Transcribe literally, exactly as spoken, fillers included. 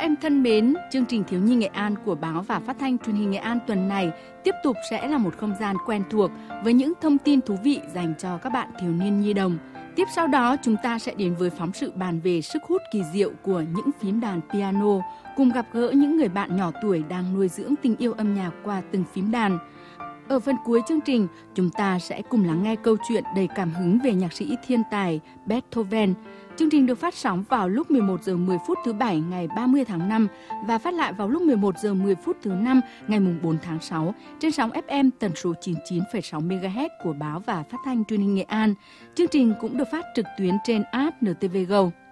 em thân mến, chương trình Thiếu nhi Nghệ An của báo và phát thanh truyền hình Nghệ An tuần này tiếp tục sẽ là một không gian quen thuộc với những thông tin thú vị dành cho các bạn thiếu niên nhi đồng. Tiếp sau đó, chúng ta sẽ đến với phóng sự bàn về sức hút kỳ diệu của những phím đàn piano, cùng gặp gỡ những người bạn nhỏ tuổi đang nuôi dưỡng tình yêu âm nhạc qua từng phím đàn. Ở phần cuối chương trình, chúng ta sẽ cùng lắng nghe câu chuyện đầy cảm hứng về nhạc sĩ thiên tài Beethoven. Chương trình được phát sóng vào lúc mười một giờ mười phút thứ Bảy ngày ba mươi tháng năm và phát lại vào lúc mười một giờ mười phút thứ Năm ngày bốn tháng sáu trên sóng ép em tần số chín mươi chín phẩy sáu mê ga héc của báo và phát thanh truyền hình Nghệ An. Chương trình cũng được phát trực tuyến trên app en tê vê Go.